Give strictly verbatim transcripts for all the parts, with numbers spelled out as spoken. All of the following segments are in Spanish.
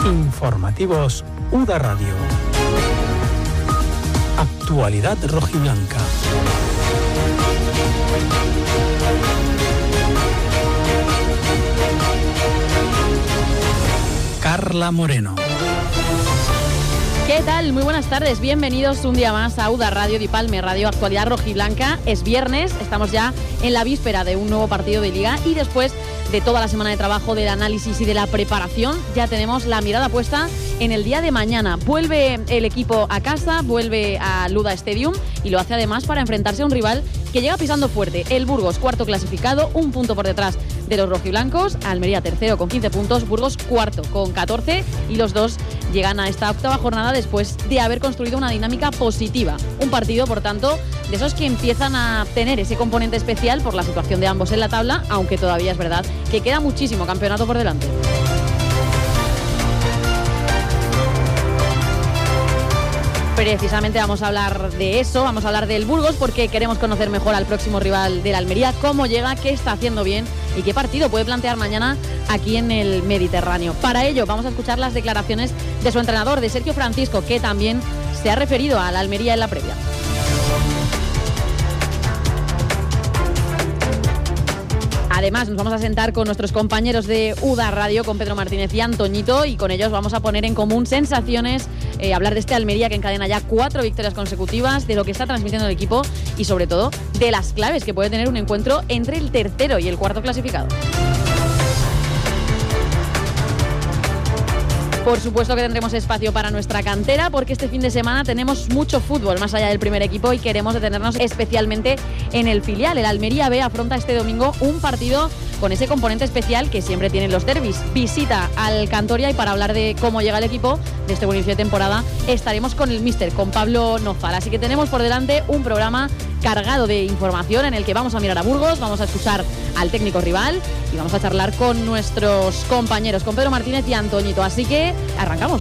Informativos U D A Radio. Actualidad rojiblanca. Carla Moreno. ¿Qué tal? Muy buenas tardes, bienvenidos un día más a U D A Radio, Di Palme Radio, Actualidad Rojiblanca. Es viernes, estamos ya en la víspera de un nuevo partido de Liga y después de toda la semana de trabajo, del análisis y de la preparación, ya tenemos la mirada puesta en el día de mañana. Vuelve el equipo a casa, vuelve a Luda Stadium y lo hace además para enfrentarse a un rival que llega pisando fuerte. El Burgos, cuarto clasificado, un punto por detrás de los rojiblancos. Almería tercero con quince puntos, Burgos cuarto con catorce y los dos llegan a esta octava jornada después de haber construido una dinámica positiva. Un partido, por tanto, de esos que empiezan a tener ese componente especial por la situación de ambos en la tabla, aunque todavía es verdad que queda muchísimo campeonato por delante. Precisamente vamos a hablar de eso, vamos a hablar del Burgos porque queremos conocer mejor al próximo rival de la Almería, cómo llega, qué está haciendo bien y qué partido puede plantear mañana aquí en el Mediterráneo. Para ello vamos a escuchar las declaraciones de su entrenador, de Sergio Francisco, que también se ha referido a la Almería en la previa. Además, nos vamos a sentar con nuestros compañeros de U D A Radio, con Pedro Martínez y Antoñito, y con ellos vamos a poner en común sensaciones, eh, hablar de este Almería que encadena ya cuatro victorias consecutivas, de lo que está transmitiendo el equipo y, sobre todo, de las claves que puede tener un encuentro entre el tercero y el cuarto clasificado. Por supuesto que tendremos espacio para nuestra cantera porque este fin de semana tenemos mucho fútbol más allá del primer equipo y queremos detenernos especialmente en el filial. El Almería B afronta este domingo un partido con ese componente especial que siempre tienen los derbis. Visita al Cantoria y para hablar de cómo llega el equipo de este buen inicio de temporada estaremos con el míster, con Pablo Nozal. Así que tenemos por delante un programa cargado de información en el que vamos a mirar a Burgos, vamos a escuchar al técnico rival y vamos a charlar con nuestros compañeros, con Pedro Martínez y Antoñito. Así que arrancamos.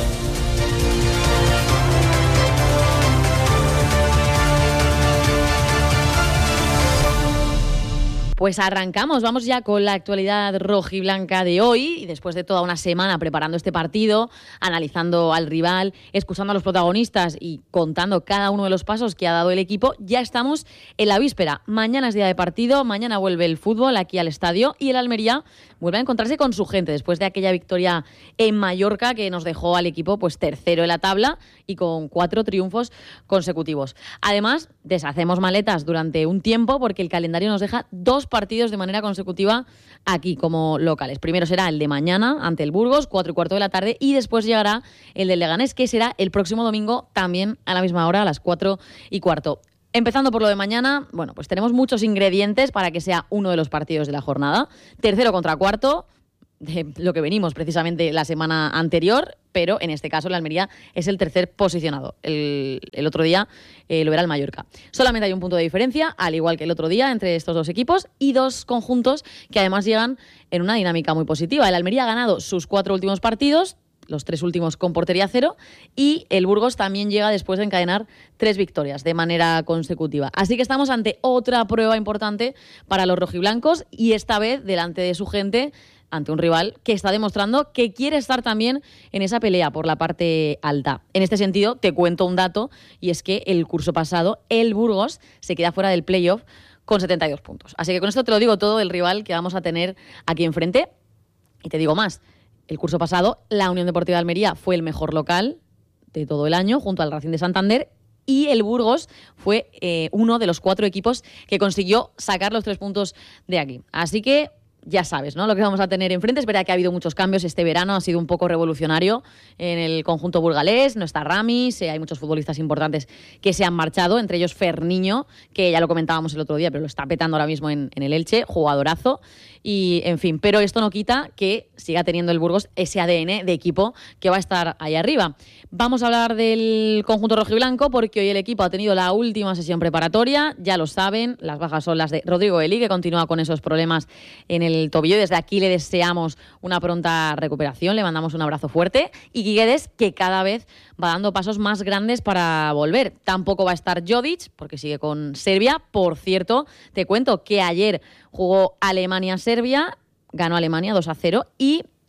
Pues arrancamos, vamos ya con la actualidad rojiblanca de hoy y después de toda una semana preparando este partido, analizando al rival, escuchando a los protagonistas y contando cada uno de los pasos que ha dado el equipo, ya estamos en la víspera. Mañana es día de partido, mañana vuelve el fútbol aquí al estadio y el Almería vuelve a encontrarse con su gente después de aquella victoria en Mallorca que nos dejó al equipo pues tercero en la tabla y con cuatro triunfos consecutivos. Además, deshacemos maletas durante un tiempo porque el calendario nos deja dos partidos de manera consecutiva aquí como locales. Primero será el de mañana ante el Burgos, cuatro y cuarto de la tarde, y después llegará el del Leganés, que será el próximo domingo también a la misma hora, a las cuatro y cuarto. Empezando por lo de mañana, bueno, pues tenemos muchos ingredientes para que sea uno de los partidos de la jornada. Tercero contra cuarto, de lo que venimos precisamente la semana anterior, pero en este caso la Almería es el tercer posicionado. El, el otro día eh, lo era el Mallorca. Solamente hay un punto de diferencia, al igual que el otro día, entre estos dos equipos y dos conjuntos que además llegan en una dinámica muy positiva. El Almería ha ganado sus cuatro últimos partidos, los tres últimos con portería cero, y el Burgos también llega después de encadenar tres victorias de manera consecutiva. Así que estamos ante otra prueba importante para los rojiblancos y esta vez delante de su gente, ante un rival que está demostrando que quiere estar también en esa pelea por la parte alta. En este sentido, te cuento un dato, y es que el curso pasado el Burgos se queda fuera del playoff con setenta y dos puntos. Así que con esto te lo digo todo del rival que vamos a tener aquí enfrente. Y te digo más, el curso pasado la Unión Deportiva de Almería fue el mejor local de todo el año junto al Racing de Santander y el Burgos fue eh, uno de los cuatro equipos que consiguió sacar los tres puntos de aquí. Así que ya sabes, ¿no?, lo que vamos a tener enfrente. Es verdad que ha habido muchos cambios este verano, ha sido un poco revolucionario en el conjunto burgalés, no está Ramis, eh, hay muchos futbolistas importantes que se han marchado, entre ellos Ferniño, que ya lo comentábamos el otro día, pero lo está petando ahora mismo en, en el Elche, jugadorazo, y en fin, pero esto no quita que siga teniendo el Burgos ese A D N de equipo que va a estar ahí arriba. Vamos a hablar del conjunto rojiblanco porque hoy el equipo ha tenido la última sesión preparatoria, ya lo saben, las bajas son las de Rodrigo Eli, que continúa con esos problemas en el tobillo. Desde aquí le deseamos una pronta recuperación, le mandamos un abrazo fuerte. Y Guedes, que cada vez va dando pasos más grandes para volver. Tampoco va a estar Jodic, porque sigue con Serbia. Por cierto, te cuento que ayer jugó Alemania-Serbia, ganó Alemania dos a cero y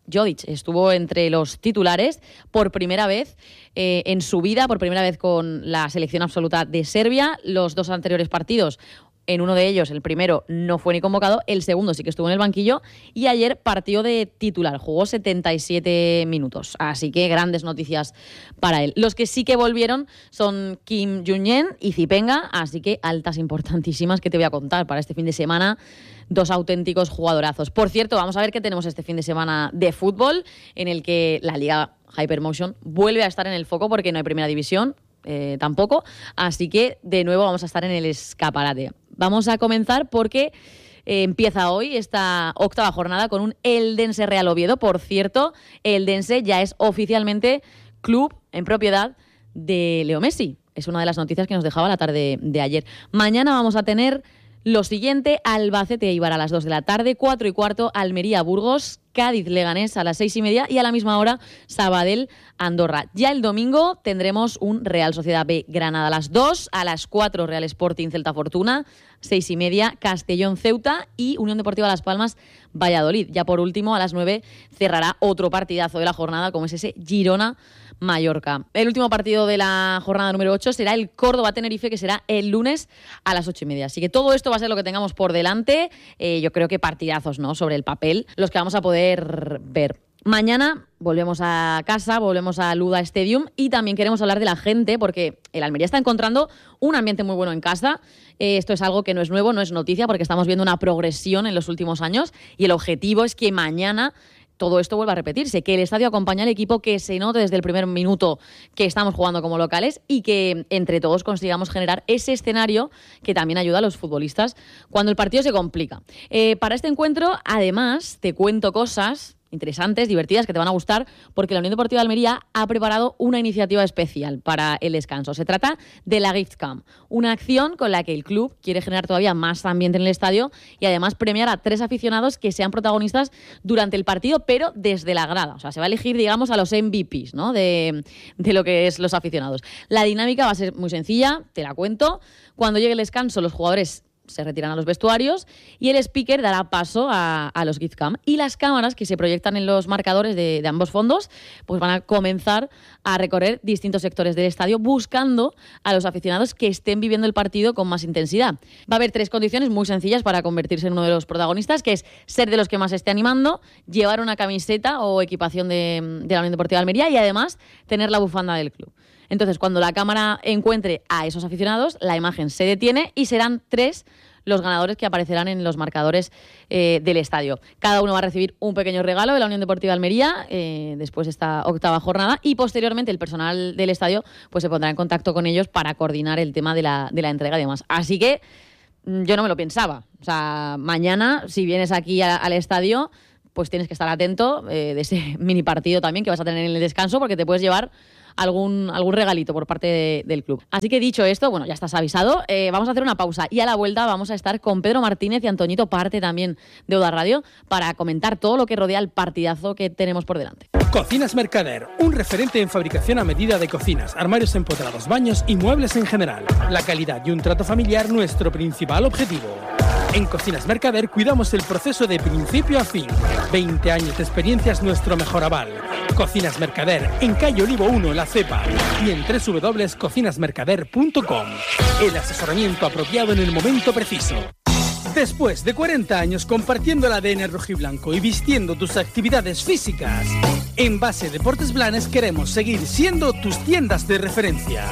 Jodic estuvo entre los titulares por primera vez eh, en su vida, por primera vez con la selección absoluta de Serbia. Los dos anteriores partidos, en uno de ellos, el primero, no fue ni convocado, el segundo sí que estuvo en el banquillo y ayer partió de titular, jugó setenta y siete minutos, así que grandes noticias para él. Los que sí que volvieron son Kim Jung-yen y Zipenga, así que altas importantísimas que te voy a contar para este fin de semana. Dos auténticos jugadorazos. Por cierto, vamos a ver qué tenemos este fin de semana de fútbol, en el que la Liga Hypermotion vuelve a estar en el foco porque no hay primera división, eh, tampoco, así que de nuevo vamos a estar en el escaparate. Vamos a comenzar porque eh, empieza hoy esta octava jornada con un Eldense Real Oviedo. Por cierto, Eldense ya es oficialmente club en propiedad de Leo Messi. Es una de las noticias que nos dejaba la tarde de ayer. Mañana vamos a tener lo siguiente: Albacete Eibar a las dos de la tarde, cuatro y cuarto Almería Burgos, Cádiz Leganés a las seis y media y a la misma hora Sabadell Andorra. Ya el domingo tendremos un Real Sociedad B Granada a las dos, a las cuatro Real Sporting Celta Fortuna, seis y media Castellón Ceuta y Unión Deportiva Las Palmas Valladolid. Ya por último a las nueve cerrará otro partidazo de la jornada como es ese Girona Mallorca. El último partido de la jornada número ocho será el Córdoba-Tenerife, que será el lunes a las ocho y media. Así que todo esto va a ser lo que tengamos por delante. Eh, yo creo que partidazos, ¿no?, sobre el papel, los que vamos a poder ver. Mañana volvemos a casa, volvemos a Luda Stadium y también queremos hablar de la gente porque el Almería está encontrando un ambiente muy bueno en casa. Eh, esto es algo que no es nuevo, no es noticia porque estamos viendo una progresión en los últimos años y el objetivo es que mañana todo esto vuelva a repetirse, que el estadio acompañe al equipo, que se note desde el primer minuto que estamos jugando como locales y que entre todos consigamos generar ese escenario que también ayuda a los futbolistas cuando el partido se complica. Eh, para este encuentro, además, te cuento cosas interesantes, divertidas, que te van a gustar, porque la Unión Deportiva de Almería ha preparado una iniciativa especial para el descanso. Se trata de la Gift Camp, una acción con la que el club quiere generar todavía más ambiente en el estadio y además premiar a tres aficionados que sean protagonistas durante el partido, pero desde la grada. O sea, se va a elegir, digamos, a los M V Ps, ¿no?, de, de lo que es los aficionados. La dinámica va a ser muy sencilla, te la cuento. Cuando llegue el descanso, los jugadores se retiran a los vestuarios y el speaker dará paso a, a los Gift Cam y las cámaras que se proyectan en los marcadores de, de ambos fondos pues van a comenzar a recorrer distintos sectores del estadio buscando a los aficionados que estén viviendo el partido con más intensidad. Va a haber tres condiciones muy sencillas para convertirse en uno de los protagonistas, que es ser de los que más esté animando, llevar una camiseta o equipación de, de la Unión Deportiva de Almería y además tener la bufanda del club. Entonces, cuando la cámara encuentre a esos aficionados, la imagen se detiene y serán tres los ganadores que aparecerán en los marcadores eh, del estadio. Cada uno va a recibir un pequeño regalo de la Unión Deportiva de Almería eh, después de esta octava jornada y posteriormente el personal del estadio pues se pondrá en contacto con ellos para coordinar el tema de la, de la entrega y demás. Así que yo no me lo pensaba. O sea, mañana, si vienes aquí a, al estadio, pues tienes que estar atento eh, de ese mini partido también que vas a tener en el descanso porque te puedes llevar algún, algún regalito por parte de, del club. Así que dicho esto, bueno, ya estás avisado, eh, vamos a hacer una pausa y a la vuelta vamos a estar con Pedro Martínez y Antoñito, parte también de Oda Radio, para comentar todo lo que rodea el partidazo que tenemos por delante. Cocinas Mercader, un referente en fabricación a medida de cocinas, armarios empotrados, baños y muebles en general. La calidad y un trato familiar nuestro principal objetivo. En Cocinas Mercader cuidamos el proceso de principio a fin. veinte años de experiencia es nuestro mejor aval. Cocinas Mercader, en calle Olivo uno, La Cepa, y en doble u doble u doble u punto cocinas mercader punto com. El asesoramiento apropiado en el momento preciso. Después de cuarenta años compartiendo el A D N rojiblanco y vistiendo tus actividades físicas, en Base Deportes Blanes queremos seguir siendo tus tiendas de referencia.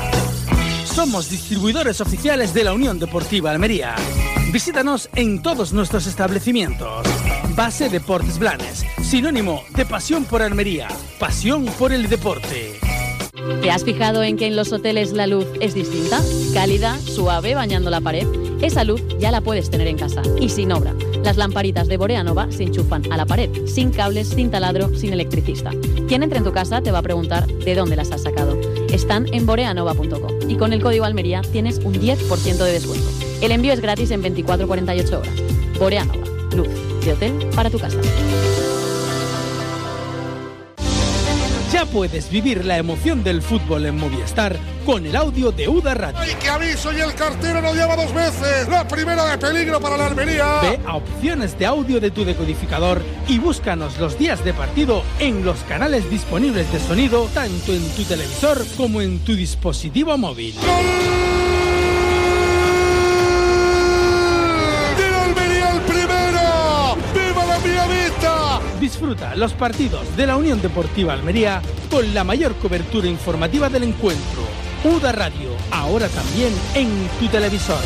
Somos distribuidores oficiales de la Unión Deportiva Almería. Visítanos en todos nuestros establecimientos. Base Deportes Blanes, sinónimo de pasión por Almería, pasión por el deporte. ¿Te has fijado en que en los hoteles la luz es distinta? Cálida, suave, bañando la pared. Esa luz ya la puedes tener en casa y sin obra. Las lamparitas de Borea Nova se enchufan a la pared, sin cables, sin taladro, sin electricista. Quien entre en tu casa te va a preguntar de dónde las has sacado. Están en borea nova punto com y con el código Almería tienes un diez por ciento de descuento. El envío es gratis en veinticuatro a cuarenta y ocho horas. Borea Nova, luz de hotel para tu casa. Ya puedes vivir la emoción del fútbol en Movistar con el audio de U D A Radio. ¡Ay, qué aviso! Y el cartero lo llama dos veces. La primera de peligro para la Almería. Ve a opciones de audio de tu decodificador y búscanos los días de partido en los canales disponibles de sonido, tanto en tu televisor como en tu dispositivo móvil. ¡Gol! Disfruta los partidos de la Unión Deportiva Almería con la mayor cobertura informativa del encuentro. U D A Radio, ahora también en tu televisor.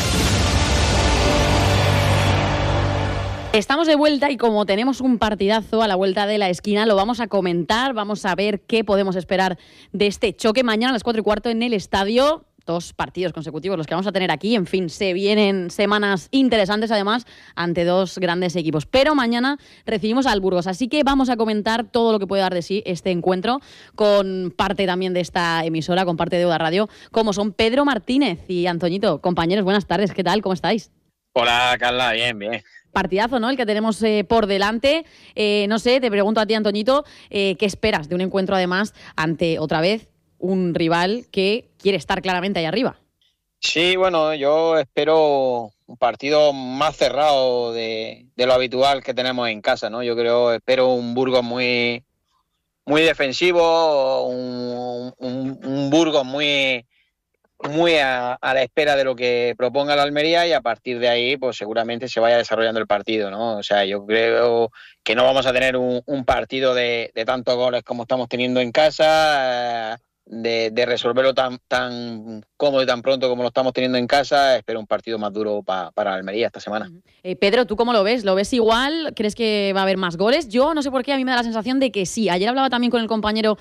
Estamos de vuelta y como tenemos un partidazo a la vuelta de la esquina, lo vamos a comentar, vamos a ver qué podemos esperar de este choque mañana a las cuatro y cuarto en el estadio. Dos partidos consecutivos los que vamos a tener aquí. En fin, se vienen semanas interesantes además ante dos grandes equipos. Pero mañana recibimos al Burgos, así que vamos a comentar todo lo que puede dar de sí este encuentro con parte también de esta emisora, con parte de U D A Radio, como son Pedro Martínez y Antoñito. Compañeros, buenas tardes. ¿Qué tal? ¿Cómo estáis? Hola, Carla. Bien, bien. Partidazo, ¿no? El que tenemos eh, por delante. Eh, no sé, te pregunto a ti, Antoñito, eh, ¿qué esperas de un encuentro además ante, otra vez, un rival que quiere estar claramente ahí arriba? Sí, bueno, yo espero un partido más cerrado de, de lo habitual que tenemos en casa, ¿no? Yo creo, espero un Burgos muy, muy defensivo, un, un, un Burgos muy, muy a, a la espera de lo que proponga la Almería y a partir de ahí, pues seguramente se vaya desarrollando el partido, ¿no? O sea, yo creo que no vamos a tener un, un partido de, de tantos goles como estamos teniendo en casa. Eh, De, de resolverlo tan, tan cómodo y tan pronto como lo estamos teniendo en casa. Espero un partido más duro pa, para Almería esta semana. Eh, Pedro, ¿tú cómo lo ves? ¿Lo ves igual? ¿Crees que va a haber más goles? Yo no sé por qué, a mí me da la sensación de que sí. Ayer hablaba también con el compañero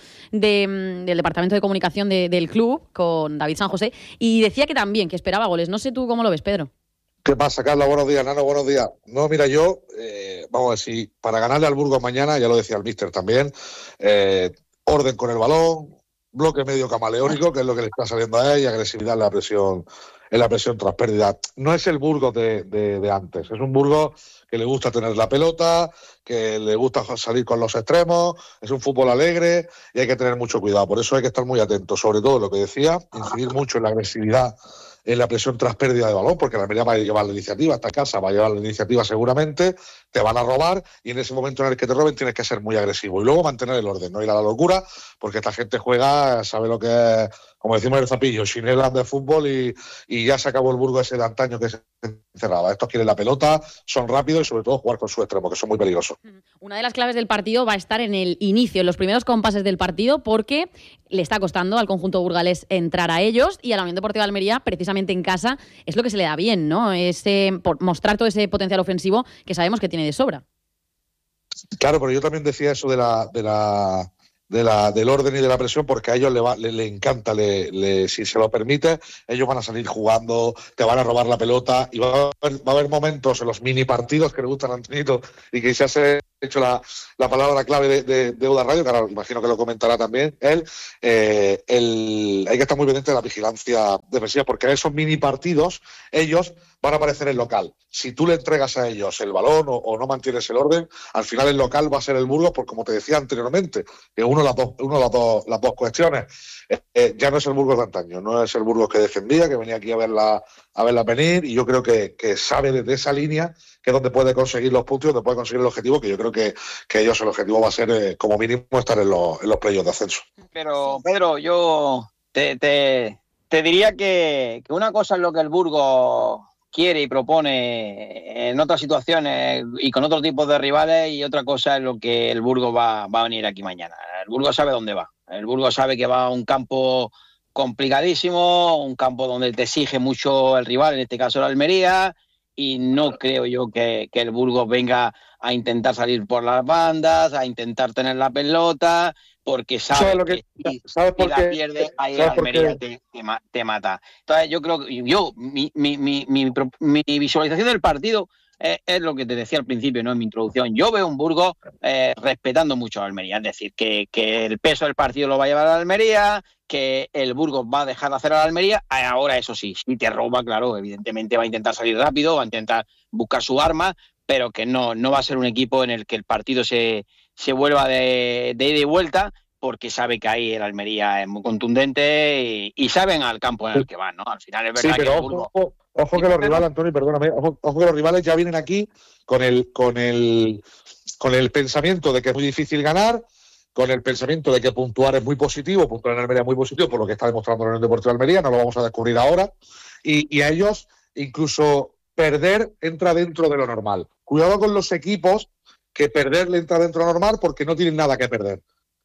de, del Departamento de Comunicación de, del club, con David San José, y decía que también, que esperaba goles. No sé tú cómo lo ves, Pedro. ¿Qué pasa, Carla? Buenos días, Nano, buenos días. No, mira, yo, eh, vamos a ver, si para ganarle al Burgos mañana, ya lo decía el míster también, eh, orden con el balón, bloque medio camaleónico, que es lo que le está saliendo a él, y agresividad en la presión, en la presión tras pérdida. No es el Burgos de, de, de antes, es un Burgos que le gusta tener la pelota, que le gusta salir con los extremos, es un fútbol alegre y hay que tener mucho cuidado. Por eso hay que estar muy atentos, sobre todo lo que decía, incidir mucho en la agresividad, en la presión tras pérdida de balón, porque la Almería va a llevar la iniciativa, esta casa va a llevar la iniciativa seguramente, te van a robar y en ese momento en el que te roben tienes que ser muy agresivo y luego mantener el orden, no ir a la locura, porque esta gente juega, sabe lo que es, como decimos en el Zapillo, chinelas de fútbol y, y ya se acabó el Burgos ese de antaño que se encerraba. Estos quieren la pelota, son rápidos y sobre todo jugar con su extremo, que son muy peligrosos. Una de las claves del partido va a estar en el inicio, en los primeros compases del partido, porque le está costando al conjunto burgalés entrar a ellos y a la Unión Deportiva de Almería, precisamente en casa, es lo que se le da bien, ¿no? Es eh, por mostrar todo ese potencial ofensivo que sabemos que tiene de sobra. Claro, pero yo también decía eso de la... De la... De la, del orden y de la presión, porque a ellos le, va, le, le encanta, le, le, si se lo permite, ellos van a salir jugando, te van a robar la pelota y va a haber, va a haber momentos en los mini partidos que le gustan a Antonito y que se ha hecho la, la palabra clave de, de, de U D A Radio, que ahora imagino que lo comentará también él, eh, el, hay que estar muy pendiente de la vigilancia defensiva, porque en esos mini partidos ellos van a aparecer en local. Si tú le entregas a ellos el balón o, o no mantienes el orden, al final el local va a ser el Burgos, porque como te decía anteriormente, que uno de las dos, uno de las dos, las dos cuestiones, eh, eh, ya no es el Burgos de antaño, no es el Burgos que defendía, que venía aquí a verla, a verla venir, y yo creo que, que sabe desde esa línea que es donde puede conseguir los puntos y donde puede conseguir el objetivo, que yo creo que, que ellos el objetivo va a ser, eh, como mínimo, estar en los, en los playoffs de ascenso. Pero, Pedro, yo te, te, te diría que, que una cosa es lo que el Burgos quiere y propone en otras situaciones y con otros tipos de rivales, y otra cosa es lo que el Burgos va, va a venir aquí mañana. El Burgos sabe dónde va. El Burgos sabe que va a un campo complicadísimo, un campo donde te exige mucho el rival, en este caso la Almería, y no creo yo que, que el Burgos venga a intentar salir por las bandas, a intentar tener la pelota, porque sabe lo que, que si, ¿sabes si la pierde, ahí la Almería te, te, te mata. Entonces yo creo que yo, mi, mi, mi, mi, mi visualización del partido es, es lo que te decía al principio, ¿no? En mi introducción. Yo veo un Burgos eh, respetando mucho a Almería, es decir, que, que el peso del partido lo va a llevar a la Almería, que el Burgos va a dejar de hacer a la Almería. Ahora, eso sí, si te roba, claro, evidentemente va a intentar salir rápido, va a intentar buscar su arma, pero que no, no va a ser un equipo en el que el partido se, se vuelva de, de ida y vuelta, porque sabe que ahí el Almería es muy contundente y, y saben al campo en el que van, ¿no? Al final es verdad sí, pero que el ojo, Burgos... ojo, ojo que los rivales, Antonio, perdóname, ojo, ojo que los rivales ya vienen aquí con el, con el, con el pensamiento de que es muy difícil ganar, con el pensamiento de que puntuar es muy positivo, puntuar en Almería es muy positivo, por lo que está demostrando la Unión Deportiva de Almería, no lo vamos a descubrir ahora, y, y a ellos incluso perder entra dentro de lo normal. Cuidado con los equipos que perder le entra dentro de lo normal porque no tienen nada que perder.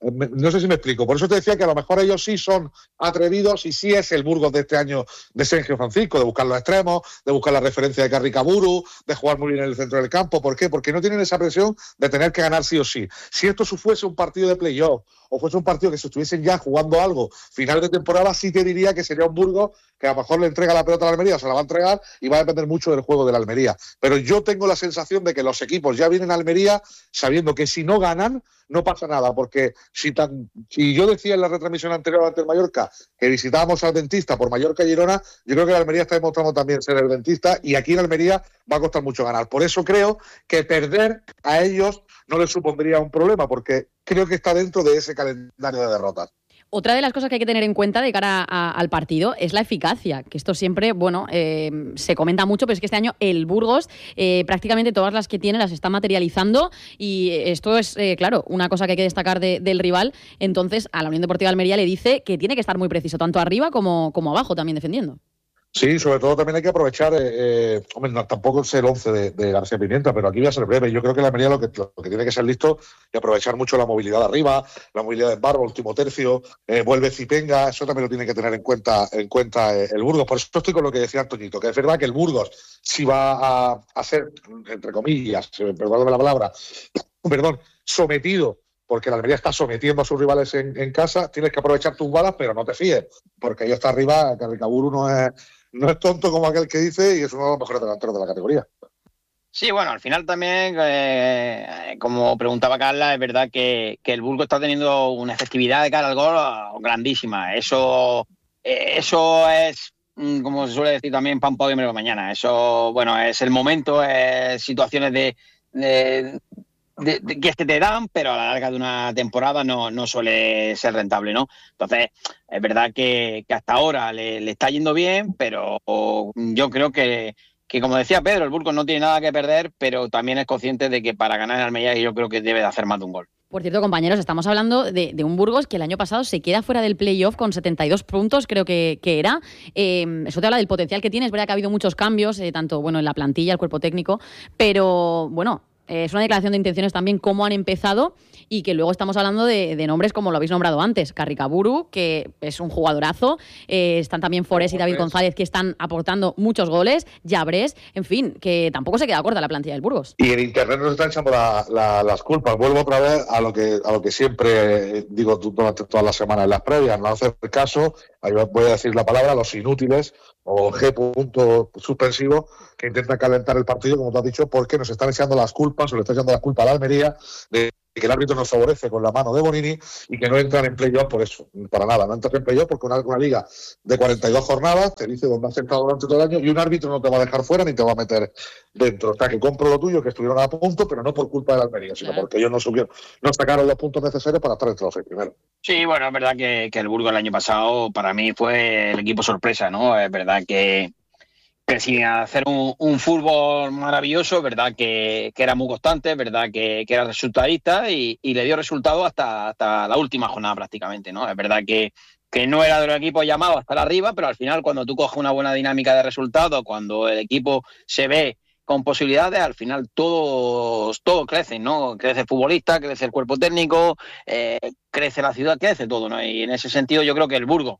No sé si me explico. Por eso te decía que a lo mejor ellos sí son atrevidos y sí es el Burgos de este año de Sergio Francisco, de buscar los extremos, de buscar la referencia de Carricaburu, de jugar muy bien en el centro del campo. ¿Por qué? Porque no tienen esa presión de tener que ganar sí o sí. Si esto fuese un partido de playoff o fuese un partido que se estuviesen ya jugando algo final de temporada, sí te diría que sería un Burgos que a lo mejor le entrega la pelota a la Almería, se la va a entregar y va a depender mucho del juego de la Almería. Pero yo tengo la sensación de que los equipos ya vienen a Almería sabiendo que si no ganan, no pasa nada, porque si, tan, si yo decía en la retransmisión anterior ante el Mallorca que visitábamos al dentista por Mallorca y Girona, yo creo que la Almería está demostrando también ser el dentista y aquí en Almería va a costar mucho ganar. Por eso creo que perder a ellos no les supondría un problema, porque creo que está dentro de ese calendario de derrotas. Otra de las cosas que hay que tener en cuenta de cara a, al partido es la eficacia, que esto siempre, bueno, eh, se comenta mucho, pero es que este año el Burgos eh, prácticamente todas las que tiene las está materializando y esto es, eh, claro, una cosa que hay que destacar de, del rival. Entonces a la Unión Deportiva de Almería le dice que tiene que estar muy preciso, tanto arriba como, como abajo también defendiendo. Sí, sobre todo también hay que aprovechar, eh, eh, hombre, no, tampoco es el once de, de García Pimienta, pero aquí voy a ser breve. Yo creo que la Almería lo que, lo que tiene que ser listo y aprovechar mucho la movilidad arriba, la movilidad de Barbo, último tercio, eh, vuelve Zipenga, eso también lo tiene que tener en cuenta en cuenta eh, el Burgos. Por eso estoy con lo que decía Antoñito, que es verdad que el Burgos sí va a, a ser, entre comillas, perdóname la palabra, perdón, sometido, porque la Almería está sometiendo a sus rivales en, en casa, tienes que aprovechar tus balas, pero no te fíes, porque ahí está arriba, Carricaburu no es... No es tonto como aquel que dice y es uno de los mejores delanteros de la categoría. Sí, bueno, al final también, eh, como preguntaba Carla, es verdad que, que el Burgos está teniendo una efectividad de cara al gol grandísima. Eso, eh, eso es, como se suele decir también, pan para hoy, menos mañana. Eso, bueno, es el momento, es situaciones de, de, de, de que se te dan, pero a la larga de una temporada no, no suele ser rentable, ¿no? Entonces, es verdad que, que hasta ahora le, le está yendo bien, pero yo creo que, que, como decía Pedro, el Burgos no tiene nada que perder, pero también es consciente de que para ganar en Almería yo creo que debe de hacer más de un gol. Por cierto, compañeros, estamos hablando de, de un Burgos que el año pasado se queda fuera del playoff con setenta y dos puntos, creo que, que era. Eh, eso te habla del potencial que tiene. Es verdad que ha habido muchos cambios, eh, tanto bueno en la plantilla, el cuerpo técnico, pero bueno... Es una declaración de intenciones también cómo han empezado y que luego estamos hablando de, de nombres como lo habéis nombrado antes. Carricaburu, que es un jugadorazo. Eh, están también Forés y David González, que están aportando muchos goles. Llabrés, en fin, que tampoco se queda corta la plantilla del Burgos. Y en Internet nos están echando la, la, las culpas. Vuelvo otra vez a lo que a lo que siempre digo durante todas las semanas en las previas. No hacer caso, ahí voy a decir la palabra, los inútiles o G punto suspensivo, que intenta calentar el partido, como tú has dicho, porque nos están echando las culpas, o le está echando las culpas a la Almería, de que el árbitro nos favorece con la mano de Bonini y que no entran en playoff por eso, para nada, no entras en playoff porque una, una liga de cuarenta y dos jornadas te dice dónde has entrado durante todo el año y un árbitro no te va a dejar fuera ni te va a meter dentro. O sea, que compro lo tuyo, que estuvieron a punto, pero no por culpa de la Almería, sino claro, porque ellos no subieron, no sacaron los puntos necesarios para estar entre los seis primeros. Sí, bueno, es verdad que, que el Burgos el año pasado para mí fue el equipo sorpresa, ¿no? Es verdad que que sin hacer un, un fútbol maravilloso, verdad que, que era muy constante, verdad que, que era resultadista y, y le dio resultado hasta, hasta la última jornada prácticamente, ¿no? Es verdad que, que no era de los equipos llamados hasta arriba, pero al final cuando tú coges una buena dinámica de resultados, cuando el equipo se ve con posibilidades, al final todos todo crece, ¿no? Crece el futbolista, crece el cuerpo técnico, eh, crece la ciudad, crece todo, ¿no? Y en ese sentido yo creo que el Burgos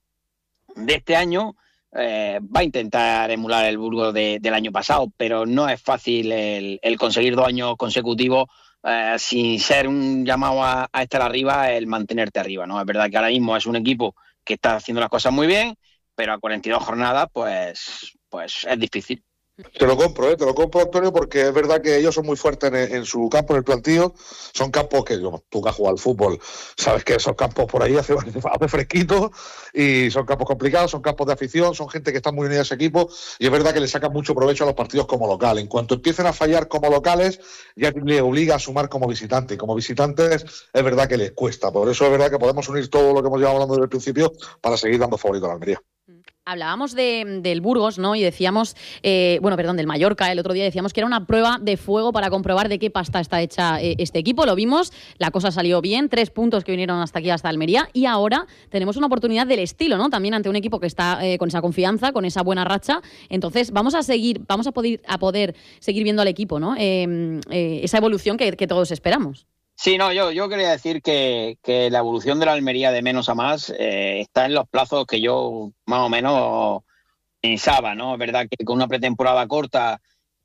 de este año Eh, va a intentar emular el Burgos de, del año pasado, pero no es fácil el, el conseguir dos años consecutivos eh, sin ser un llamado a, a estar arriba, el mantenerte arriba, ¿no? Es verdad que ahora mismo es un equipo que está haciendo las cosas muy bien, pero a cuarenta y dos jornadas pues, pues es difícil. Te lo compro, ¿eh? Te lo compro, Antonio, porque es verdad que ellos son muy fuertes en, en su campo, en el plantío. Son campos que, tú que has jugado al fútbol, sabes que esos campos por ahí hace, hace fresquito y son campos complicados, son campos de afición, son gente que está muy unida a ese equipo y es verdad que le sacan mucho provecho a los partidos como local. En cuanto empiecen a fallar como locales, ya le obliga a sumar como visitante. Y como visitantes es verdad que les cuesta. Por eso es verdad que podemos unir todo lo que hemos llevado hablando desde el principio para seguir dando favorito a la Almería. Hablábamos de, del Burgos, ¿no? Y decíamos, eh, bueno, perdón, del Mallorca, el otro día decíamos que era una prueba de fuego para comprobar de qué pasta está hecha eh, este equipo. Lo vimos, la cosa salió bien, tres puntos que vinieron hasta aquí, hasta Almería, y ahora tenemos una oportunidad del estilo, ¿no? También ante un equipo que está eh, con esa confianza, con esa buena racha. Entonces, vamos a seguir, vamos a poder, a poder seguir viendo al equipo, ¿no? Eh, eh, esa evolución que, que todos esperamos. Sí, no, yo, yo quería decir que, que la evolución de la Almería de menos a más eh, está en los plazos que yo más o menos pensaba, ¿no? Es verdad que con una pretemporada corta,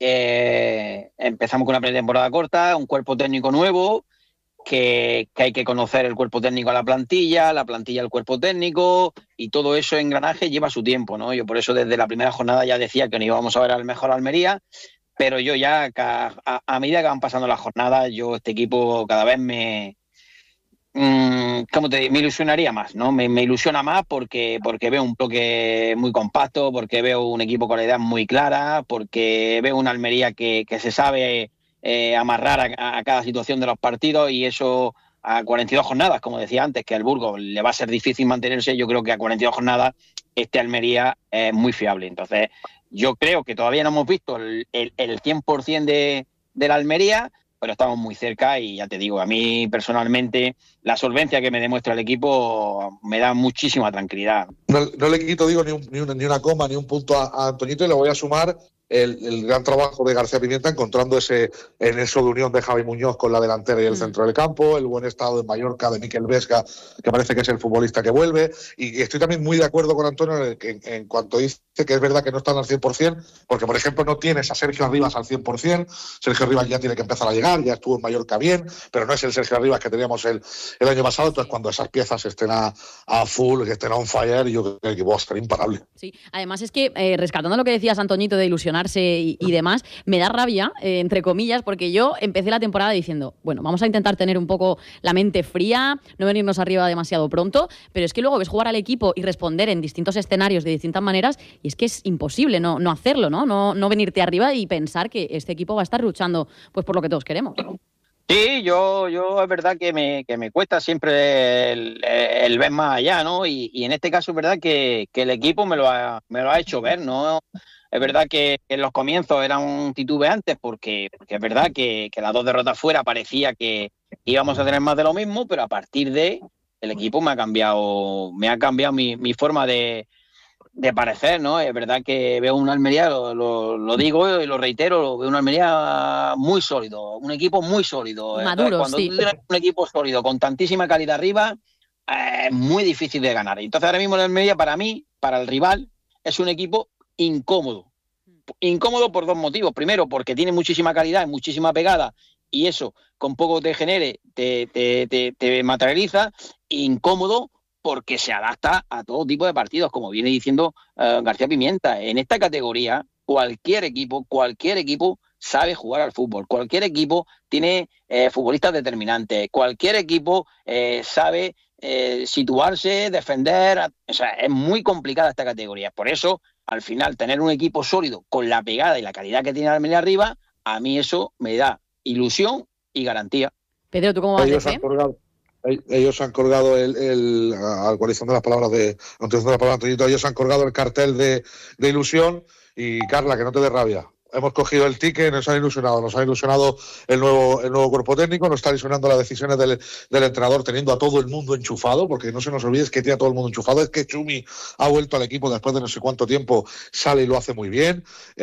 eh, empezamos con una pretemporada corta, un cuerpo técnico nuevo, que, que hay que conocer el cuerpo técnico a la plantilla, la plantilla al cuerpo técnico, y todo eso engranaje lleva su tiempo, ¿no? Yo por eso desde la primera jornada ya decía que no íbamos a ver al mejor Almería. Pero yo ya, a, a medida que van pasando las jornadas, yo este equipo cada vez me, mmm, ¿cómo te digo? Me ilusionaría más, ¿no? Me, me ilusiona más porque, porque veo un bloque muy compacto, porque veo un equipo con la idea muy clara, porque veo una Almería que, que se sabe eh, amarrar a, a cada situación de los partidos, y eso a cuarenta y dos jornadas, como decía antes, que al Burgos le va a ser difícil mantenerse. Yo creo que a cuarenta y dos jornadas este Almería es muy fiable. Entonces, yo creo que todavía no hemos visto el, el, el cien por ciento de, de la Almería, pero estamos muy cerca y ya te digo, a mí personalmente la solvencia que me demuestra el equipo me da muchísima tranquilidad. No, no le quito, digo, ni, un, ni, una, ni una coma, ni un punto a, a Antoñito, y le voy a sumar el, el gran trabajo de García Pimienta encontrando ese en eso de unión de Javi Muñoz con la delantera y el mm. centro del campo, el buen estado de Mallorca de Miquel Vesga, que parece que es el futbolista que vuelve, y, y estoy también muy de acuerdo con Antonio en, en, en cuanto dice que es verdad que no están al cien por ciento, porque por ejemplo no tienes a Sergio Arribas al cien por ciento, Sergio Arribas ya tiene que empezar a llegar, ya estuvo en Mallorca bien, pero no es el Sergio Arribas que teníamos el, el año pasado. Entonces cuando esas piezas estén a, a full, que estén on fire, yo creo que el equipo va a estar imparable. Sí, además es que eh, rescatando lo que decías, Antoñito, de ilusionarse y, y demás, me da rabia, eh, entre comillas, porque yo empecé la temporada diciendo, bueno, vamos a intentar tener un poco la mente fría, no venirnos arriba demasiado pronto, pero es que luego ves jugar al equipo y responder en distintos escenarios de distintas maneras, y es que es imposible no, no hacerlo, ¿no? ¿no? No venirte arriba y pensar que este equipo va a estar luchando pues por lo que todos queremos. Sí, yo, yo es verdad que me, que me cuesta siempre el, el ver más allá, ¿no? Y, y en este caso es verdad que, que el equipo me lo ha, me lo ha hecho ver, ¿no? Es verdad que en los comienzos eran titubeantes porque, porque es verdad que, que las dos derrotas fuera parecía que íbamos a tener más de lo mismo, pero a partir de el equipo me ha cambiado, me ha cambiado mi, mi forma de, de parecer, ¿no? Es verdad que veo una Almería, lo, lo, lo digo y lo reitero, veo una Almería muy sólido, un equipo muy sólido. Maduro, Cuando sí. tú tienes un equipo sólido con tantísima calidad arriba, es muy difícil de ganar. Entonces ahora mismo la Almería, para mí, para el rival, es un equipo incómodo. Incómodo por dos motivos. Primero, porque tiene muchísima calidad y muchísima pegada, y eso, con poco te genere, te, te, te, te materializa. Incómodo porque se adapta a todo tipo de partidos, como viene diciendo uh, García Pimienta. En esta categoría, cualquier equipo, cualquier equipo sabe jugar al fútbol. Cualquier equipo tiene eh, futbolistas determinantes. Cualquier equipo eh, sabe eh, situarse, defender. O sea, es muy complicada esta categoría. Por eso, al final, tener un equipo sólido con la pegada y la calidad que tiene la Almería arriba, a mí eso me da ilusión y garantía. Pedro, ¿tú cómo vas? Ellos han colgado, ellos han colgado el, el actualizando las palabras de actualizando las palabras de Antonito, ellos han colgado el cartel de, de ilusión. Y Carla, que no te dé rabia, hemos cogido el ticket, nos han ilusionado, nos ha ilusionado el nuevo, el nuevo cuerpo técnico, nos está ilusionando las decisiones del, del entrenador, teniendo a todo el mundo enchufado, porque no se nos olvide que tiene a todo el mundo enchufado. Es que Chumi ha vuelto al equipo después de no sé cuánto tiempo, sale y lo hace muy bien.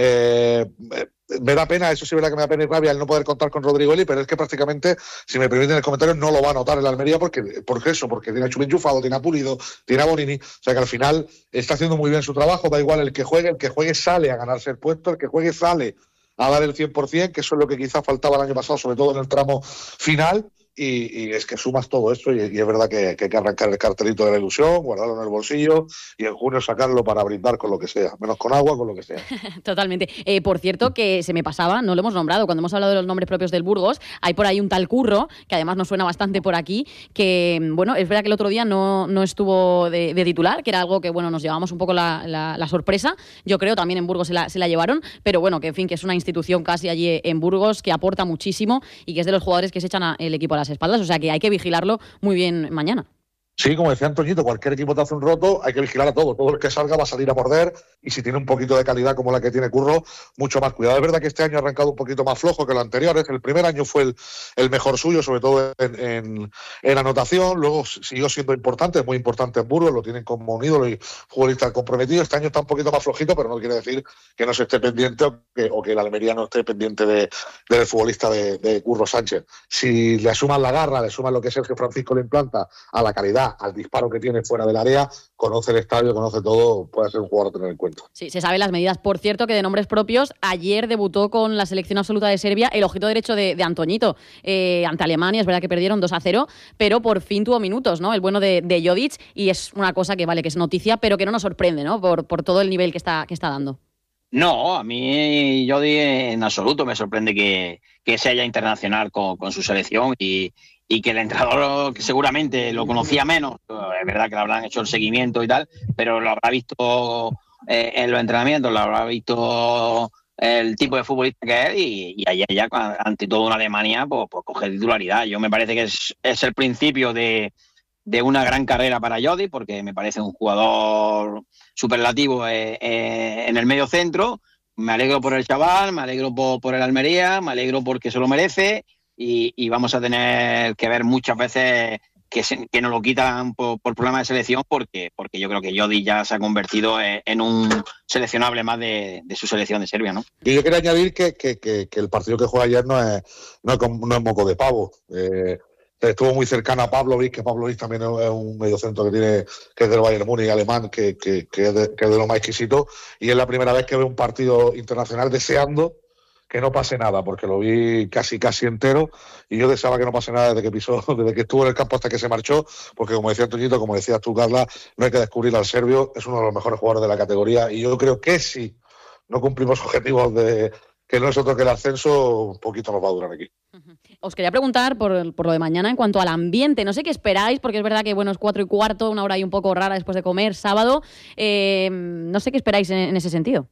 Eh, me da pena, eso sí, verdad que me da pena y rabia el no poder contar con Rodrigo Eli, pero es que prácticamente, si me permiten el comentario, no lo va a notar el Almería porque, porque eso, porque tiene a Chumi enchufado, tiene a Pulido, tiene a Bonini, o sea que al final está haciendo muy bien su trabajo, da igual el que juegue, el que juegue sale a ganarse el puesto, el que juegue sale a dar el cien por ciento, que eso es lo que quizás faltaba el año pasado, sobre todo en el tramo final, y, y es que sumas todo esto y, y es verdad que, que hay que arrancar el cartelito de la ilusión, guardarlo en el bolsillo y en junio sacarlo para brindar con lo que sea, menos con agua, con lo que sea. Totalmente. Eh, por cierto, que se me pasaba, no lo hemos nombrado, cuando hemos hablado de los nombres propios del Burgos, hay por ahí un tal Curro, que además nos suena bastante por aquí, que, bueno, es verdad que el otro día no, no estuvo de, de titular, que era algo que, bueno, nos llevábamos un poco la, la, la sorpresa, yo creo, también en Burgos se la, se la llevaron, pero bueno, que en fin, que es una institución casi allí en Burgos que aporta muchísimo y que es de los jugadores que se echan a, el equipo a las espaldas, o sea que hay que vigilarlo muy bien mañana. Sí, como decía Antoñito, cualquier equipo te hace un roto, hay que vigilar a todo. Todo el que salga va a salir a morder y si tiene un poquito de calidad como la que tiene Curro, mucho más cuidado. Es verdad que este año ha arrancado un poquito más flojo que los anteriores. El primer año fue el, el mejor suyo, sobre todo en, en, en anotación. Luego siguió siendo importante, muy importante en Burgos, lo tienen como un ídolo y futbolista comprometido. Este año está un poquito más flojito, pero no quiere decir que no se esté pendiente o que, o que el Almería no esté pendiente de, del futbolista de, de Curro Sánchez. Si le suman la garra, le suman lo que Sergio Francisco le implanta a la calidad, al disparo que tiene fuera del área, conoce el estadio, conoce todo, puede ser un jugador a tener en cuenta. Sí, se saben las medidas. Por cierto, que de nombres propios, ayer debutó con la selección absoluta de Serbia el ojito derecho de, de Antoñito eh, ante Alemania. Es verdad que perdieron dos a cero, pero por fin tuvo minutos, ¿no? El bueno de, de Jodic, y es una cosa que vale, que es noticia, pero que no nos sorprende, ¿no? Por, por todo el nivel que está, que está dando. No, a mí Jodi en absoluto me sorprende que, que sea internacional con, con su selección y, y que el entrenador que seguramente lo conocía menos, es verdad que le habrán hecho el seguimiento y tal, pero lo habrá visto eh, en los entrenamientos, lo habrá visto el tipo de futbolista que es y, y ayer ya ante todo una Alemania pues, pues coge titularidad. Yo me parece que es, es el principio de de una gran carrera para Jodi, porque me parece un jugador superlativo eh, eh, en el medio centro. Me alegro por el chaval, me alegro por, por el Almería, me alegro porque se lo merece y, y vamos a tener que ver muchas veces que, se, que nos lo quitan por, por problemas de selección, porque, porque yo creo que Jodi ya se ha convertido en, en un seleccionable más de, de su selección de Serbia, ¿no? Y yo quería añadir que, que, que, que el partido que juega ayer no es, no es, no es moco de pavo. Eh, Estuvo muy cercano a Pavlovic, que Pavlovic también es un mediocentro que tiene, que es del Bayern Múnich alemán, que, que, que, es de, que es de lo más exquisito, y es la primera vez que veo un partido internacional deseando que no pase nada, porque lo vi casi casi entero, y yo deseaba que no pase nada desde que pisó, desde que estuvo en el campo hasta que se marchó, porque como decía Antoñito, como decías tú, Carla, no hay que descubrir al serbio, es uno de los mejores jugadores de la categoría, y yo creo que si no cumplimos objetivos de que no es otro que el ascenso, un poquito nos va a durar aquí. Os quería preguntar por, por lo de mañana en cuanto al ambiente. No sé qué esperáis, porque es verdad que bueno, es cuatro y cuarto, una hora ahí un poco rara después de comer, sábado. Eh, no sé qué esperáis en, en ese sentido.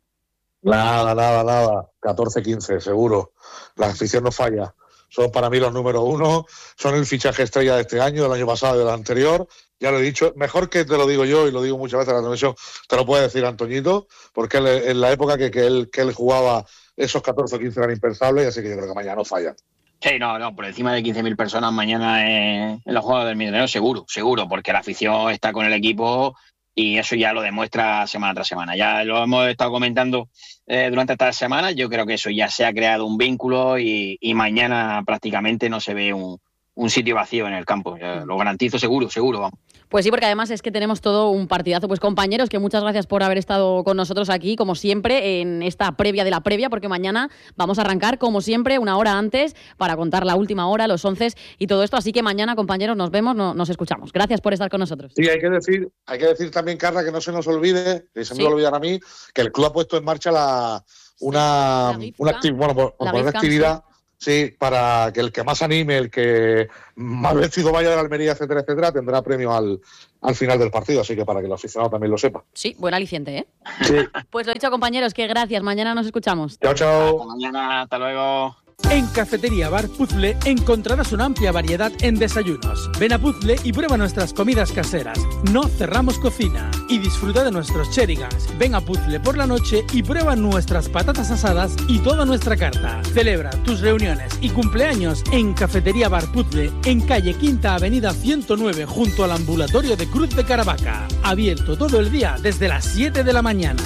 Nada, nada, nada. catorce quince, seguro. La afición no falla. Son para mí los números uno. Son el fichaje estrella de este año, del año pasado y del anterior. Ya lo he dicho. Mejor que te lo digo yo, y lo digo muchas veces en la televisión, te lo puede decir Antoñito, porque él, en la época que, que, él, que él jugaba, esos catorce o quince eran impensables, así que yo creo que mañana no fallan. Sí, no, no, por encima de quince mil personas mañana en, en los Juegos del Milenio, seguro, seguro, porque la afición está con el equipo y eso ya lo demuestra semana tras semana. Ya lo hemos estado comentando eh, durante estas semanas, yo creo que eso ya se ha creado un vínculo y, y mañana prácticamente no se ve un, un sitio vacío en el campo. Ya lo garantizo seguro, seguro, vamos. Pues sí, porque además es que tenemos todo un partidazo. Pues compañeros, que muchas gracias por haber estado con nosotros aquí, como siempre, en esta previa de la previa, porque mañana vamos a arrancar, como siempre, una hora antes para contar la última hora, los once y todo esto. Así que mañana, compañeros, nos vemos, no, nos escuchamos. Gracias por estar con nosotros. Sí, hay que decir, hay que decir también, Carla, que no se nos olvide, que se me sí. va a olvidar a mí, que el club ha puesto en marcha la, una, sí, una, acti- bueno, por, por una actividad... Sí, para que el que más anime, el que más vestido vaya de la Almería, etcétera, etcétera, tendrá premio al, al final del partido. Así que para que el aficionado también lo sepa. Sí, buen aliciente, ¿eh? Sí. Pues lo dicho, compañeros, que gracias. Mañana nos escuchamos. Chao, chao. Hasta mañana, hasta luego. En Cafetería Bar Puzzle encontrarás una amplia variedad en desayunos. Ven a Puzzle y prueba nuestras comidas caseras. No cerramos cocina. Y disfruta de nuestros cherigans. Ven a Puzzle por la noche y prueba nuestras patatas asadas y toda nuestra carta. Celebra tus reuniones y cumpleaños en Cafetería Bar Puzzle, en calle Quinta Avenida ciento nueve, junto al ambulatorio de Cruz de Caravaca. Abierto todo el día desde las siete de la mañana.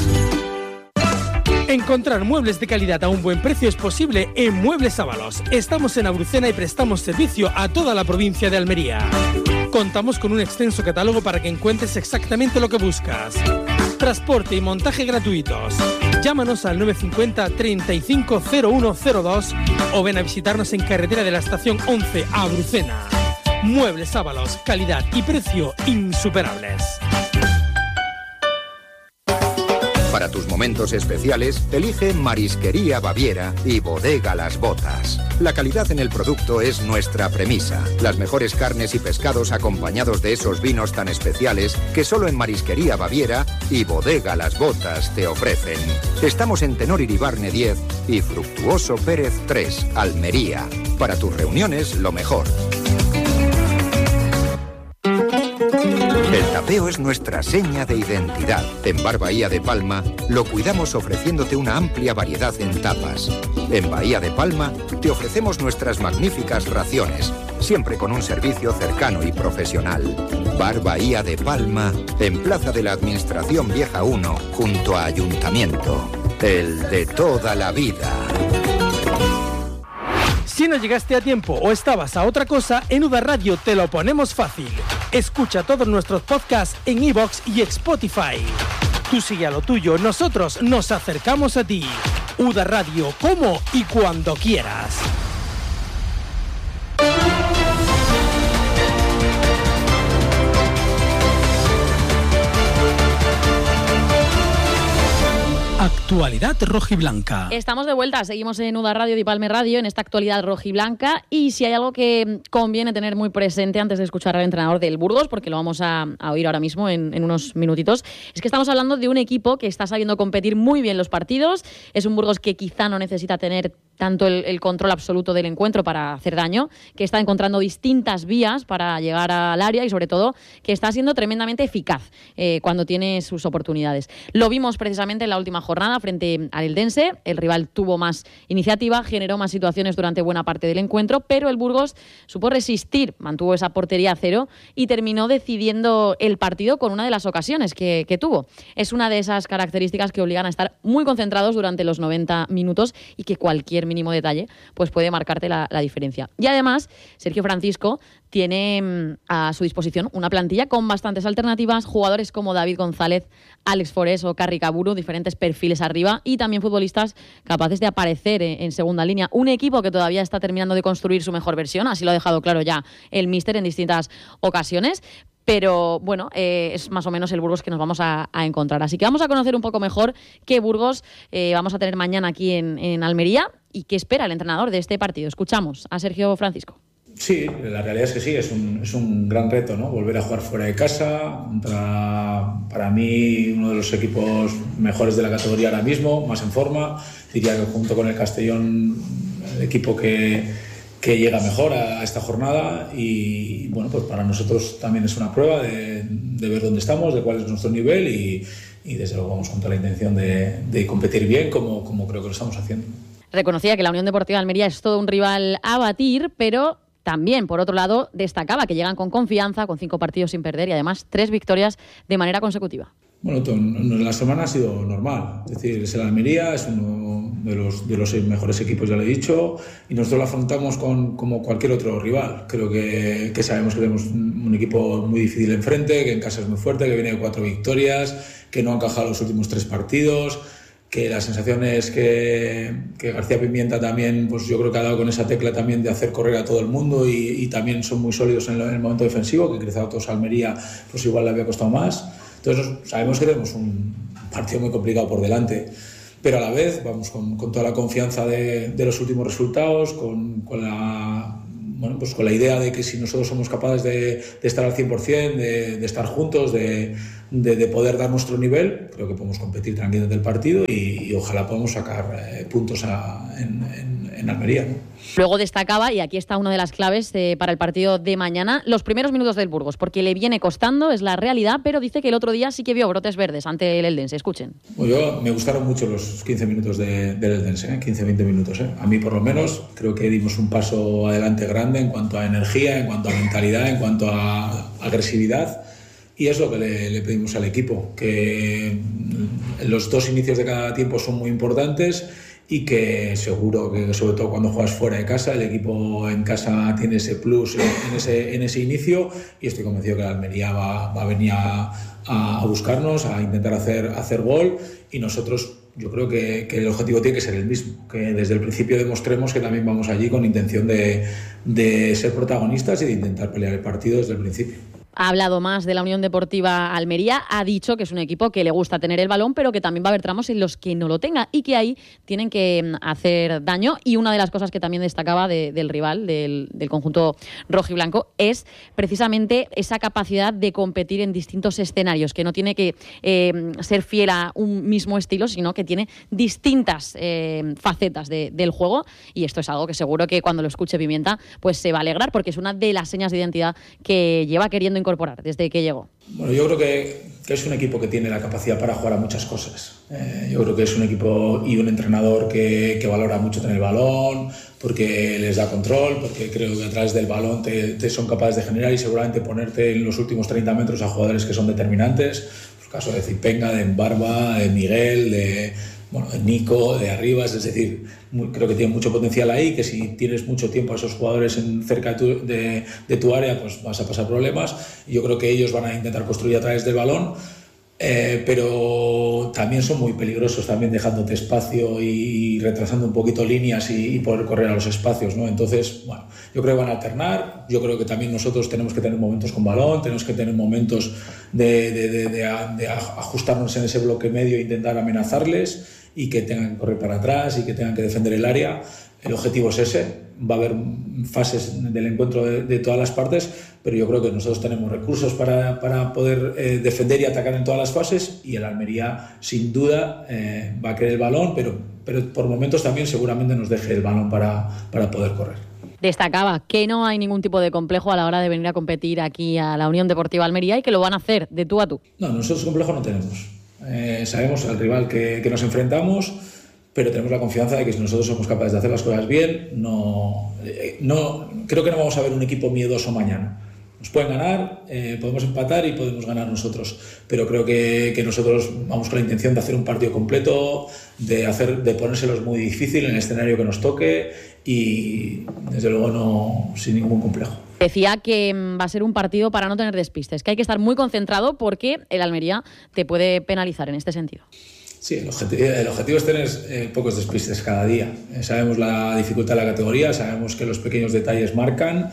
Encontrar muebles de calidad a un buen precio es posible en Muebles Ábalos. Estamos en Abrucena y prestamos servicio a toda la provincia de Almería. Contamos con un extenso catálogo para que encuentres exactamente lo que buscas. Transporte y montaje gratuitos. Llámanos al nueve cinco cero, treinta y cinco, cero uno cero dos o ven a visitarnos en carretera de la estación once a Abrucena. Muebles Ábalos, calidad y precio insuperables. Para tus momentos especiales, elige Marisquería Baviera y Bodega Las Botas. La calidad en el producto es nuestra premisa. Las mejores carnes y pescados acompañados de esos vinos tan especiales que solo en Marisquería Baviera y Bodega Las Botas te ofrecen. Estamos en Tenor Iribarne diez y Fructuoso Pérez tres, Almería. Para tus reuniones, lo mejor. El tapeo es nuestra seña de identidad. En Bar Bahía de Palma lo cuidamos ofreciéndote una amplia variedad en tapas. En Bahía de Palma te ofrecemos nuestras magníficas raciones, siempre con un servicio cercano y profesional. Bar Bahía de Palma, en Plaza de la Administración Vieja uno, junto a Ayuntamiento. El de toda la vida. Si no llegaste a tiempo o estabas a otra cosa, en Uda Radio te lo ponemos fácil. Escucha todos nuestros podcasts en iVoox y Spotify. Tú sigue a lo tuyo, nosotros nos acercamos a ti. Uda Radio, como y cuando quieras. Actualidad rojiblanca. Estamos de vuelta, seguimos en Uda Radio y Palme Radio, en esta actualidad rojiblanca, y si hay algo que conviene tener muy presente antes de escuchar al entrenador del Burgos, porque lo vamos a, a oír ahora mismo en, en unos minutitos, es que estamos hablando de un equipo que está sabiendo competir muy bien los partidos. Es un Burgos que quizá no necesita tener tanto el, el control absoluto del encuentro para hacer daño, que está encontrando distintas vías para llegar al área y sobre todo que está siendo tremendamente eficaz eh, cuando tiene sus oportunidades. Lo vimos precisamente en la última jornada frente al Eldense. El rival tuvo más iniciativa, generó más situaciones durante buena parte del encuentro, pero el Burgos supo resistir, mantuvo esa portería a cero y terminó decidiendo el partido con una de las ocasiones que, que tuvo. Es una de esas características que obligan a estar muy concentrados durante los noventa minutos y que cualquier mínimo detalle pues puede marcarte la, la diferencia. Y además, Sergio Francisco tiene mmm, a su disposición una plantilla con bastantes alternativas, jugadores como David González, Alex Forés o Carri Caburu, diferentes perfiles arriba y también futbolistas capaces de aparecer en, en segunda línea. Un equipo que todavía está terminando de construir su mejor versión, así lo ha dejado claro ya el míster en distintas ocasiones. Pero bueno, eh, es más o menos el Burgos que nos vamos a, a encontrar. Así que vamos a conocer un poco mejor qué Burgos eh, vamos a tener mañana aquí en, en Almería y qué espera el entrenador de este partido. Escuchamos a Sergio Francisco. Sí, la realidad es que sí, es un, es un gran reto, ¿no? Volver a jugar fuera de casa contra, para mí, uno de los equipos mejores de la categoría ahora mismo, más en forma. Diría que junto con el Castellón, el equipo que... que llega mejor a esta jornada y bueno, pues para nosotros también es una prueba de, de ver dónde estamos, de cuál es nuestro nivel y, y desde luego vamos con toda la intención de, de competir bien como, como creo que lo estamos haciendo. Reconocía que la Unión Deportiva de Almería es todo un rival a batir, pero también, por otro lado, destacaba que llegan con confianza, con cinco partidos sin perder y además tres victorias de manera consecutiva. Bueno, la semana ha sido normal, es decir, es el Almería, es uno de los, de los seis mejores equipos, ya lo he dicho, y nosotros lo afrontamos con, como cualquier otro rival. Creo que, que sabemos que tenemos un equipo muy difícil enfrente, que en casa es muy fuerte, que viene de cuatro victorias, que no ha encajado los últimos tres partidos, que la sensación es que, que García Pimienta también, pues yo creo que ha dado con esa tecla también de hacer correr a todo el mundo y, y también son muy sólidos en, lo, en el momento defensivo, que quizá a otros Almería pues igual le había costado más. Entonces sabemos que tenemos un partido muy complicado por delante, pero a la vez vamos con, con toda la confianza de, de los últimos resultados, con, con, la, bueno, pues con la idea de que si nosotros somos capaces de, de estar al cien por ciento, de, de estar juntos, de, de, de poder dar nuestro nivel, creo que podemos competir tranquilamente el partido y, y ojalá podamos sacar eh, puntos a, en, en, en Almería, ¿no? Luego destacaba, y aquí está una de las claves eh, para el partido de mañana, los primeros minutos del Burgos, porque le viene costando, es la realidad, pero dice que el otro día sí que vio brotes verdes ante el Eldense. Escuchen. Bueno, yo, me gustaron mucho los quince minutos de, del Eldense, ¿eh? quince a veinte minutos. ¿eh? A mí, por lo menos, creo que dimos un paso adelante grande en cuanto a energía, en cuanto a mentalidad, en cuanto a agresividad. Y es lo que le, le pedimos al equipo, que los dos inicios de cada tiempo son muy importantes y que seguro que sobre todo cuando juegas fuera de casa, el equipo en casa tiene ese plus en ese, en ese inicio y estoy convencido que la Almería va, va a venir a, a buscarnos, a intentar hacer, hacer gol y nosotros yo creo que, que el objetivo tiene que ser el mismo, que desde el principio demostremos que también vamos allí con intención de, de ser protagonistas y de intentar pelear el partido desde el principio. Ha hablado más de la Unión Deportiva Almería, ha dicho que es un equipo que le gusta tener el balón, pero que también va a haber tramos en los que no lo tenga y que ahí tienen que hacer daño. Y una de las cosas que también destacaba de, del rival, del, del conjunto rojiblanco, es precisamente esa capacidad de competir en distintos escenarios, que no tiene que eh, ser fiel a un mismo estilo, sino que tiene distintas eh, facetas de, del juego, y esto es algo que seguro que cuando lo escuche Pimienta pues se va a alegrar, porque es una de las señas de identidad que lleva queriendo incorporar desde que llegó. Bueno, yo creo que, que es un equipo que tiene la capacidad para jugar a muchas cosas. Eh, yo creo que es un equipo y un entrenador que, que valora mucho tener el balón, porque les da control, porque creo que a través del balón te, te son capaces de generar y seguramente ponerte en los últimos treinta metros a jugadores que son determinantes. El caso de Zipenga, de Barba, de Miguel, de, bueno, de Nico, de Arribas, es decir, muy, creo que tiene mucho potencial ahí, que si tienes mucho tiempo a esos jugadores en, cerca de tu, de, de tu área, pues vas a pasar problemas. Yo creo que ellos van a intentar construir a través del balón, eh, pero también son muy peligrosos, también dejándote espacio y, y retrasando un poquito líneas y, y poder correr a los espacios, ¿no? Entonces, bueno, yo creo que van a alternar. Yo creo que también nosotros tenemos que tener momentos con balón, tenemos que tener momentos de, de, de, de, de ajustarnos en ese bloque medio e intentar amenazarles, y que tengan que correr para atrás y que tengan que defender el área. El objetivo es ese. Va a haber fases del encuentro de, de todas las partes, pero yo creo que nosotros tenemos recursos para, para poder eh, defender y atacar en todas las fases, y el Almería sin duda eh, va a querer el balón, pero, pero por momentos también seguramente nos deje el balón para, para poder correr. Destacaba que no hay ningún tipo de complejo a la hora de venir a competir aquí a la Unión Deportiva Almería y que lo van a hacer de tú a tú. No, nosotros complejo no tenemos. Eh, sabemos al rival que, que nos enfrentamos, pero tenemos la confianza de que si nosotros somos capaces de hacer las cosas bien, no, eh, no creo que no vamos a ver un equipo miedoso mañana. Nos pueden ganar, eh, podemos empatar y podemos ganar nosotros, pero creo que, que nosotros vamos con la intención de hacer un partido completo, de, hacer, de ponérselos muy difícil en el escenario que nos toque y desde luego no sin ningún complejo. Decía que va a ser un partido para no tener despistes, que hay que estar muy concentrado porque el Almería te puede penalizar en este sentido. Sí, el objetivo, el objetivo es tener eh, pocos despistes cada día. Eh, sabemos la dificultad de la categoría, sabemos que los pequeños detalles marcan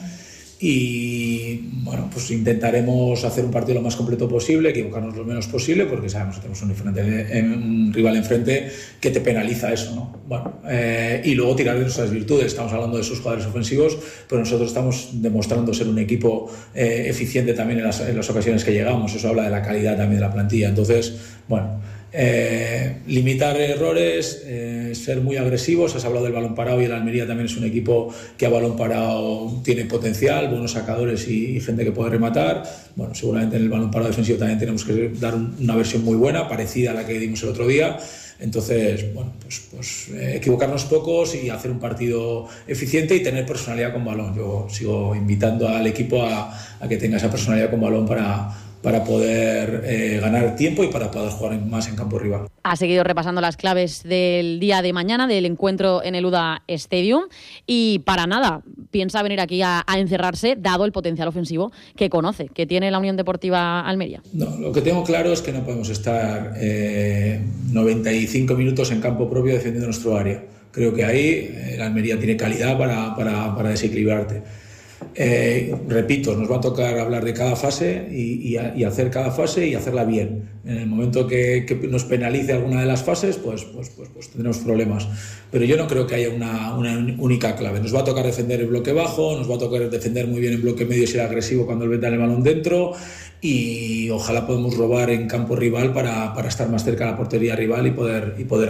y bueno, pues intentaremos hacer un partido lo más completo posible, equivocarnos lo menos posible, porque sabemos que tenemos un, diferente, un rival enfrente que te penaliza eso, ¿no? Bueno, eh, y luego tirar de nuestras virtudes. Estamos hablando de sus jugadores ofensivos, pero nosotros estamos demostrando ser un equipo eh, eficiente también en las, en las ocasiones que llegamos. Eso habla de la calidad también de la plantilla. Entonces, bueno, Eh, limitar errores, eh, ser muy agresivos. Has hablado del balón parado y el Almería también es un equipo que a balón parado tiene potencial, buenos sacadores y, y gente que puede rematar. Bueno, seguramente en el balón parado defensivo también tenemos que dar un, una versión muy buena, parecida a la que dimos el otro día. Entonces, bueno, pues, pues eh, equivocarnos pocos y hacer un partido eficiente y tener personalidad con balón. Yo sigo invitando al equipo a, a que tenga esa personalidad con balón para para poder eh, ganar tiempo y para poder jugar más en campo rival. Ha seguido repasando las claves del día de mañana, del encuentro en el U D A Stadium, y para nada piensa venir aquí a, a encerrarse, dado el potencial ofensivo que conoce, que tiene la Unión Deportiva Almería. No, lo que tengo claro es que no podemos estar eh, noventa y cinco minutos en campo propio defendiendo nuestro área. Creo que ahí eh, la Almería tiene calidad para, para, para desequilibrarte. Eh, repito, nos va a tocar hablar de cada fase y, y, y hacer cada fase y hacerla bien. En el momento que, que nos penalice alguna de las fases, pues, pues, pues, pues tendremos problemas. Pero yo no creo que haya una, una única clave. Nos va a tocar defender el bloque bajo, nos va a tocar defender muy bien el bloque medio y ser agresivo cuando el meta el balón dentro, y ojalá podamos robar en campo rival para, para estar más cerca de la portería rival y poder, y poder